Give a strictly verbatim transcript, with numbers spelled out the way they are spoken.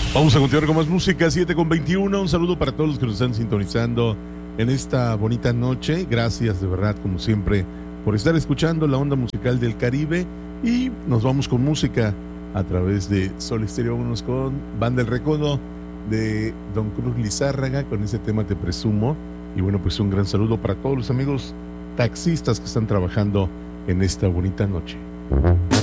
Vamos a continuar con más música, siete con veintiuno. Un saludo para todos los que nos están sintonizando en esta bonita noche. Gracias de verdad, como siempre, por estar escuchando la onda musical del Caribe. Y nos vamos con música a través de Sol Estéreo. Vámonos con Banda El Recodo de Don Cruz Lizárraga con ese tema Te Presumo. Y bueno, pues un gran saludo para todos los amigos taxistas que están trabajando en esta bonita noche.